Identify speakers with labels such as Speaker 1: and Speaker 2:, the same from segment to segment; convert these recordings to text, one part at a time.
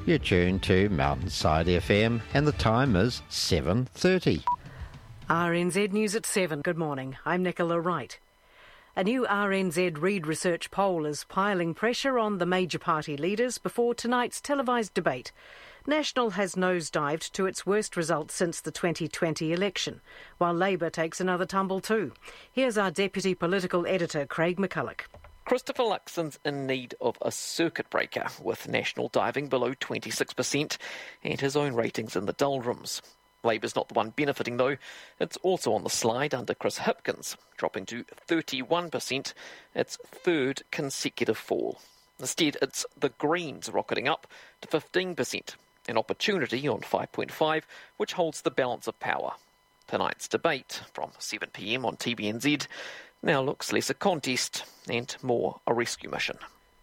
Speaker 1: You're tuned to Mountainside FM and the time is 7:30.
Speaker 2: RNZ News at 7. Good morning. I'm Nicola Wright. A new RNZ Reid Research poll is piling pressure on the major party leaders before tonight's televised debate. National has nosedived to its worst result since the 2020 election, while Labour takes another tumble too. Here's our Deputy Political Editor, Craig McCulloch.
Speaker 3: Christopher Luxon's in need of a circuit breaker, with National diving below 26% and his own ratings in the doldrums. Labour's not the one benefiting though. It's also on the slide under Chris Hipkins, dropping to 31%, its third consecutive fall. Instead, it's the Greens rocketing up to 15%, an opportunity on 5.5, which holds the balance of power. Tonight's debate, from 7 p.m. on TVNZ, now looks less a contest and more a rescue mission.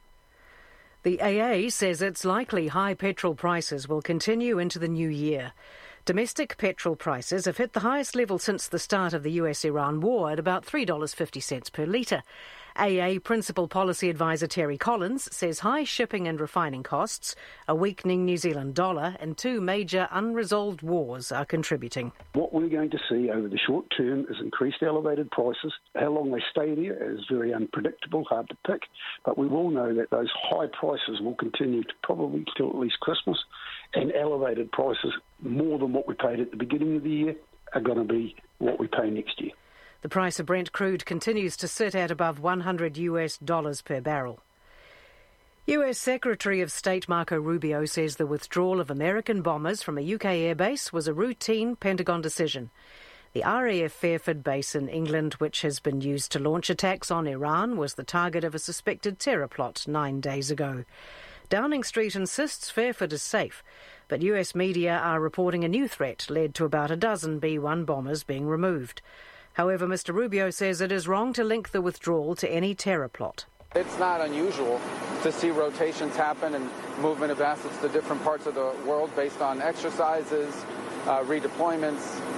Speaker 2: The AA says it's likely high petrol prices will continue into the new year. Domestic petrol prices have hit the highest level since the start of the US-Iran war at about $3.50 per litre. AA Principal Policy Advisor Terry Collins says high shipping and refining costs, a weakening New Zealand dollar and two major unresolved wars are contributing.
Speaker 4: What we're going to see over the short term is increased elevated prices. How long they stay there is very unpredictable, hard to pick, but we will know that those high prices will continue to probably till at least Christmas, and elevated prices, more than what we paid at the beginning of the year, are going to be what we pay next year.
Speaker 2: The price of Brent crude continues to sit at above $100 per barrel. US Secretary of State Marco Rubio says the withdrawal of American bombers from a UK airbase was a routine Pentagon decision. The RAF Fairford base in England, which has been used to launch attacks on Iran, was the target of a suspected terror plot 9 days ago. Downing Street insists Fairford is safe, but US media are reporting a new threat led to about a dozen B-1 bombers being removed. However, Mr Rubio says it is wrong to link the withdrawal to any terror plot.
Speaker 5: It's not unusual to see rotations happen and movement of assets to different parts of the world based on exercises, redeployments,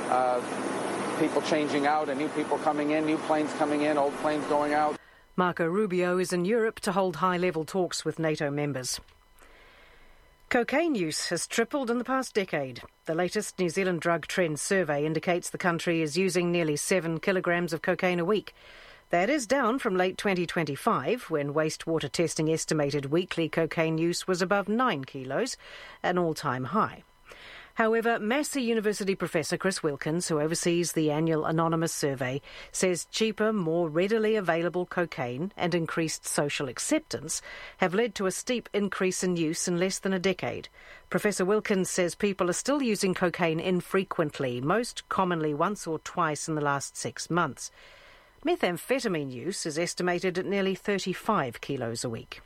Speaker 5: people changing out and new people coming in, new planes coming in, old planes going out.
Speaker 2: Marco Rubio is in Europe to hold high-level talks with NATO members. Cocaine use has tripled in the past decade. The latest New Zealand Drug Trends survey indicates the country is using nearly 7 kilograms of cocaine a week. That is down from late 2025, when wastewater testing estimated weekly cocaine use was above 9 kilos, an all-time high. However, Massey University professor Chris Wilkins, who oversees the annual anonymous survey, says cheaper, more readily available cocaine and increased social acceptance have led to a steep increase in use in less than a decade. Professor Wilkins says people are still using cocaine infrequently, most commonly once or twice in the last 6 months. Methamphetamine use is estimated at nearly 35 kilos a week.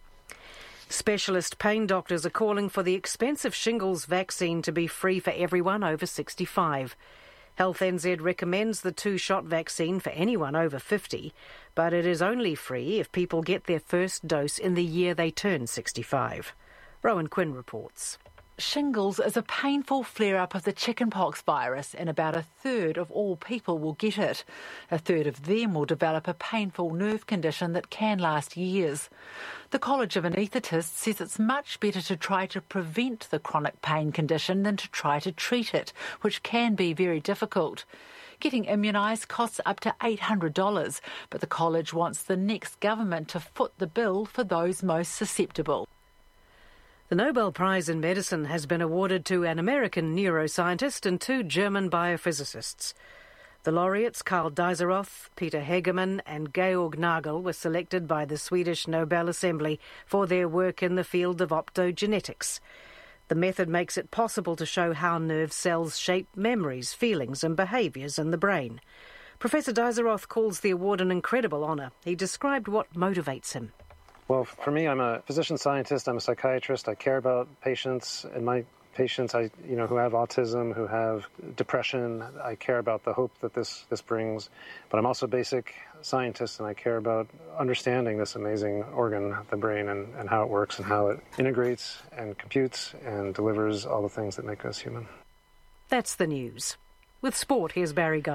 Speaker 2: Specialist pain doctors are calling for the expensive shingles vaccine to be free for everyone over 65. Health NZ recommends the 2-shot vaccine for anyone over 50, but it is only free if people get their first dose in the year they turn 65. Rowan Quinn reports.
Speaker 6: Shingles is a painful flare-up of the chickenpox virus, and about a third of all people will get it. A third of them will develop a painful nerve condition that can last years. The College of Anaesthetists says it's much better to try to prevent the chronic pain condition than to try to treat it, which can be very difficult. Getting immunised costs up to $800, but the college wants the next government to foot the bill for those most susceptible.
Speaker 2: The Nobel Prize in Medicine has been awarded to an American neuroscientist and 2 German biophysicists. The laureates Karl Deiseroth, Peter Hegemann and Georg Nagel were selected by the Swedish Nobel Assembly for their work in the field of optogenetics. The method makes it possible to show how nerve cells shape memories, feelings and behaviours in the brain. Professor Deiseroth calls the award an incredible honour. He described what motivates him.
Speaker 7: Well, for me, I'm a physician-scientist, I'm a psychiatrist, I care about patients, and my patients who have autism, who have depression, I care about the hope that this brings. But I'm also a basic scientist, and I care about understanding this amazing organ, the brain, and how it works and how it integrates and computes and delivers all the things that make us human.
Speaker 2: That's the news. With sport, here's Barry Guy.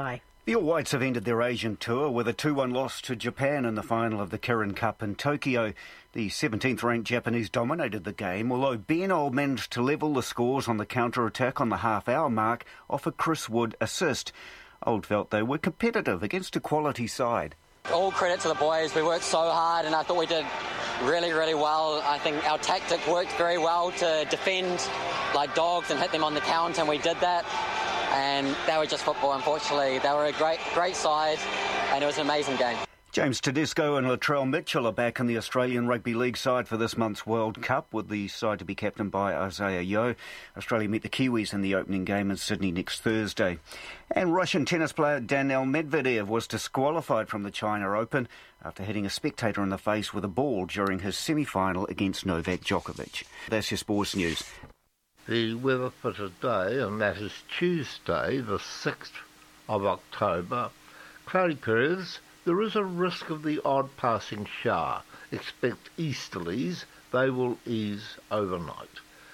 Speaker 8: The All Whites have ended their Asian tour with a 2-1 loss to Japan in the final of the Kirin Cup in Tokyo. The 17th-ranked Japanese dominated the game, although Ben Old managed to level the scores on the counter-attack on the half-hour mark off a Chris Wood assist. Old felt they were competitive against a quality side.
Speaker 9: All credit to the boys. We worked so hard and I thought we did really, really well. I think our tactic worked very well to defend like dogs and hit them on the count, and we did that. And they were just football, unfortunately. They were a great side, and it was an amazing game.
Speaker 8: James Tedesco and Latrell Mitchell are back in the Australian Rugby League side for this month's World Cup, with the side to be captained by Isaiah Yeo. Australia meet the Kiwis in the opening game in Sydney next Thursday. And Russian tennis player Daniil Medvedev was disqualified from the China Open after hitting a spectator in the face with a ball during his semi-final against Novak Djokovic. That's your sports news.
Speaker 1: The weather for today, and that is Tuesday, the 6th of October. Cloudy periods. There is a risk of the odd passing shower. Expect easterlies. They will ease overnight.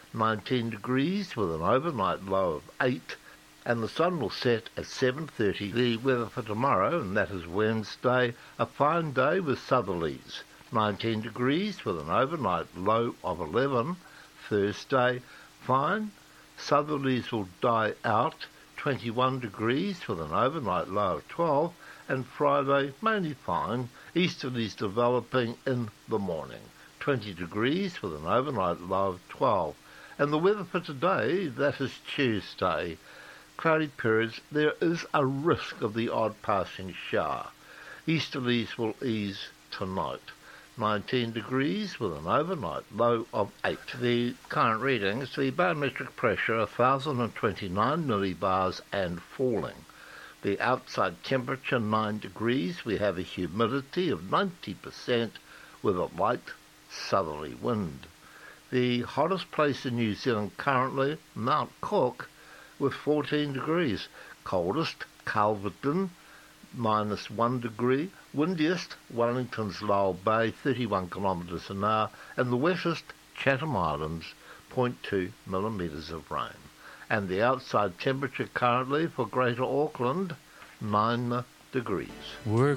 Speaker 1: 19 degrees with an overnight low of 8, and the sun will set at 7:30. The weather for tomorrow, and that is Wednesday, a fine day with southerlies. 19 degrees with an overnight low of 11. Thursday, fine. Southerlies will die out. 21 degrees with an overnight low of 12. And Friday, mainly fine. Easterlies developing in the morning. 20 degrees with an overnight low of 12. And the weather for today, that is Tuesday. Cloudy periods. There is a risk of the odd passing shower. Easterlies will ease tonight. 19 degrees with an overnight low of 8. The current readings, the barometric pressure 1,029 millibars and falling. The outside temperature 9 degrees. We have a humidity of 90% with a light southerly wind. The hottest place in New Zealand currently, Mount Cook, with 14 degrees. Coldest, Calverton, -1 degree. Windiest, Wellington's Lyall Bay, 31 kilometres an hour. And the wettest, Chatham Islands, 0.2 millimetres of rain. And the outside temperature currently for Greater Auckland, 9 degrees.